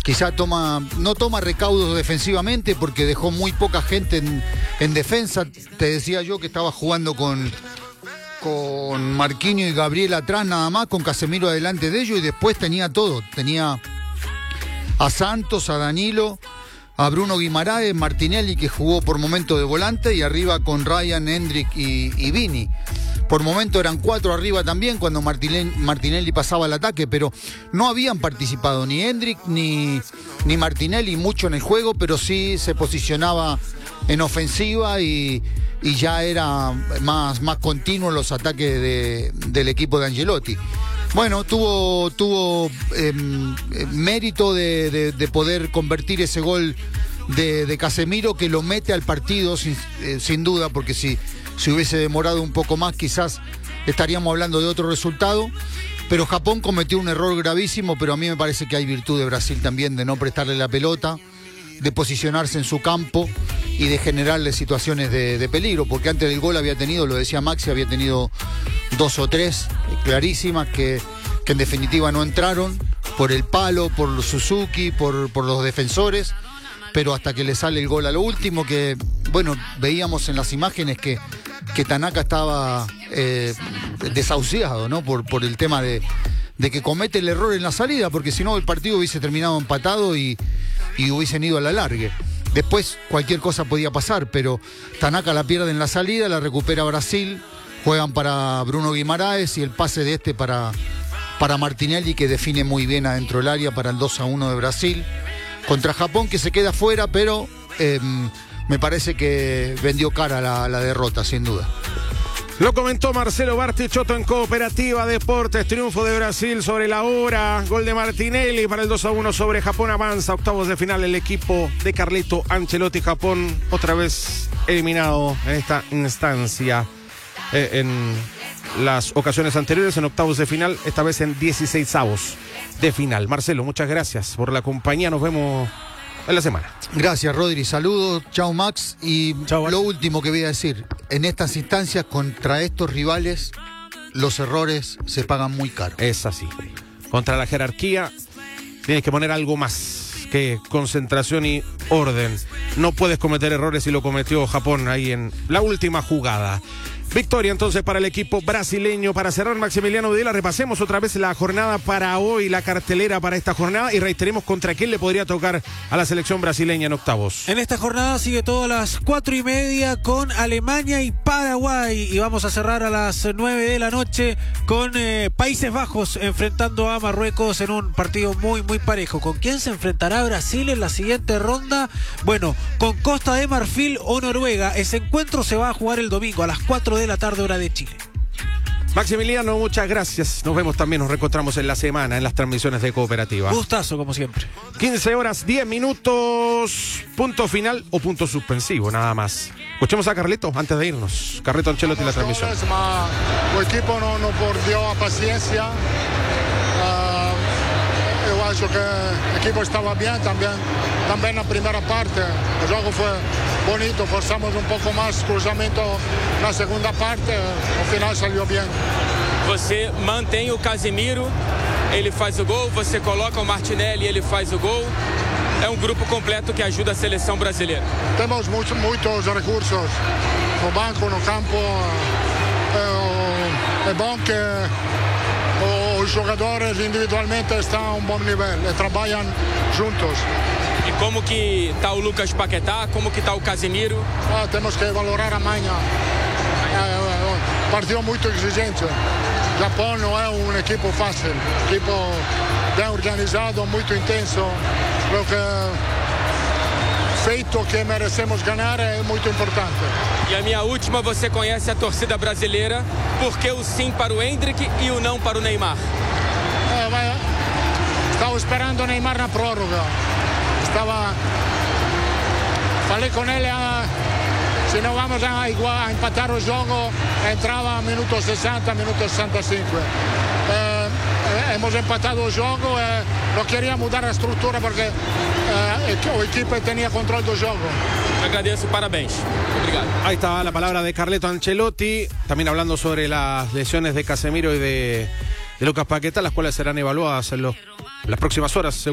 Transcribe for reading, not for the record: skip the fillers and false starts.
quizá no toma recaudos defensivamente porque dejó muy poca gente en defensa. Te decía yo que estaba jugando con Marquinhos y Gabriel atrás nada más, con Casemiro adelante de ellos, y después tenía todo. Tenía a Santos, a Danilo, a Bruno Guimaraes, Martinelli, que jugó por momento de volante, y arriba con Ryan, Hendrick y Vini. Por momento eran 4 arriba también cuando Martinelli pasaba al ataque, pero no habían participado ni Hendrick ni Martinelli mucho en el juego, pero sí se posicionaba en ofensiva y ya era más continuo los ataques del equipo de Ancelotti. Bueno, tuvo mérito de poder convertir ese gol de Casemiro, que lo mete al partido sin duda, porque si hubiese demorado un poco más quizás estaríamos hablando de otro resultado. Pero Japón cometió un error gravísimo, pero a mí me parece que hay virtud de Brasil también de no prestarle la pelota, de posicionarse en su campo y de generarle situaciones de peligro, porque antes del gol había tenido, lo decía Maxi, había tenido 2 o 3 clarísimas que en definitiva no entraron por el palo, por Suzuki, por los defensores, pero hasta que le sale el gol a lo último, que bueno, veíamos en las imágenes que Tanaka estaba desahuciado, ¿no? Por el tema de que comete el error en la salida, porque si no el partido hubiese terminado empatado y hubiesen ido a la largue. Después cualquier cosa podía pasar, pero Tanaka la pierde en la salida, la recupera Brasil, juegan para Bruno Guimaraes y el pase de para Martinelli, que define muy bien adentro del área para el 2-1 de Brasil. Contra Japón, que se queda fuera, pero me parece que vendió cara la derrota, sin duda. Lo comentó Marcelo Bartichotto en Cooperativa Deportes. Triunfo de Brasil sobre la hora. Gol de Martinelli para el 2-1 sobre Japón. Avanza octavos de final el equipo de Carleto Ancelotti. Japón otra vez eliminado en esta instancia. En las ocasiones anteriores en octavos de final, esta vez en 16avos de final. Marcelo, muchas gracias por la compañía. Nos vemos en la semana. Gracias, Rodri. Saludos. Chao, Max. Y chau, lo último que voy a decir. En estas instancias, contra estos rivales, los errores se pagan muy caro. Es así. Contra la jerarquía, tienes que poner algo más que concentración y orden. No puedes cometer errores, y lo cometió Japón ahí en la última jugada. Victoria entonces para el equipo brasileño. Para cerrar, Maximiliano Videla, repasemos otra vez la jornada para hoy, la cartelera para esta jornada, y reiteremos contra quién le podría tocar a la selección brasileña en octavos. En esta jornada sigue todo a las 4:30 con Alemania y Paraguay, y vamos a cerrar a las 9 de la noche con Países Bajos enfrentando a Marruecos en un partido muy muy parejo. ¿Con quién se enfrentará Brasil en la siguiente ronda? Bueno, con Costa de Marfil o Noruega. Ese encuentro se va a jugar el domingo a las 4 de la tarde, hora de Chile. Maximiliano, muchas gracias. Nos vemos también, nos reencontramos en la semana en las transmisiones de Cooperativa. Gustazo, como siempre. 15:10, punto final o punto suspensivo, nada más. Escuchemos a Carleto antes de irnos. Carleto Ancelotti, la transmisión. El equipo no perdió paciencia. Yo acho que el equipo estaba bien también la primera parte. El juego fue bonito, forzamos un poco más cruzamiento en la segunda parte, al final salió bien. Você mantém o Casemiro, ele faz o gol, você coloca o Martinelli, ele faz o gol. É grupo completo que ajuda a seleção brasileira. Temos muchos recursos no banco, no campo. É bom que os jogadores individualmente estão a bom nível e trabalham juntos. E como que está o Lucas Paquetá, como que está o Casemiro? Temos que valorar amanhã. Partido muito exigente. Japão não é equipo fácil, equipo bem organizado, muito intenso. Creo que feito que merecemos ganhar é muito importante. E a minha última, você conhece a torcida brasileira, por que o sim para o Hendrick e o não para o Neymar? Estava esperando o Neymar na prórroga. Falei com ele, se não vamos a empatar o jogo, entrava minuto 60, minuto 65. Hemos empatado el juego, no quería mudar la estructura porque el equipo tenía control del juego. Agradezco, parabéns. Obrigado. Ahí está la palabra de Carleto Ancelotti, también hablando sobre las lesiones de Casemiro y de Lucas Paquetá, las cuales serán evaluadas en las próximas horas.